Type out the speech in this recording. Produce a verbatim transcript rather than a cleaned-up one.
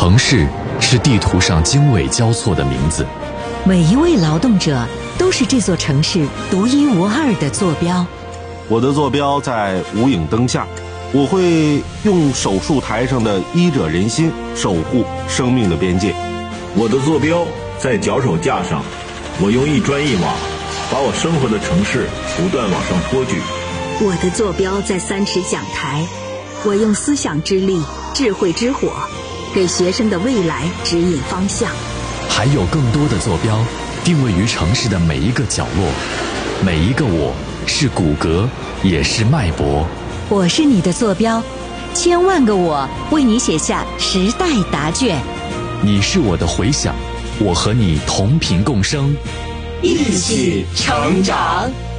城市是地图上经纬交错的名字， 每一位劳动者都是这座城市独一无二的坐标。 我的坐标在无影灯下，我会用手术台上的医者仁心守护生命的边界。 我的坐标在脚手架上，我用一砖一瓦把我生活的城市不断往上托举。 我的坐标在三尺讲台，我用思想之力、智慧之火给学生的未来指引方向。 还有更多的坐标定位于城市的每一个角落，每一个我是骨骼，也是脉搏。 我是你的坐标，千万个我为你写下时代答卷。 你是我的回响，我和你同频共生， 一起成长。